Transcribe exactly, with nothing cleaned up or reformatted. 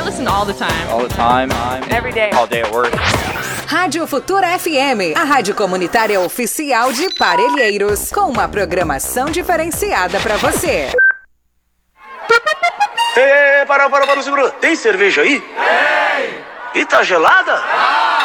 listen all the time. All the time. Every day. All day at work. Rádio Futura F M, a rádio comunitária oficial de Parelheiros, com uma programação diferenciada pra você. Ei, para, para, para, segura. Tem cerveja aí? Tem! E tá gelada? Ah!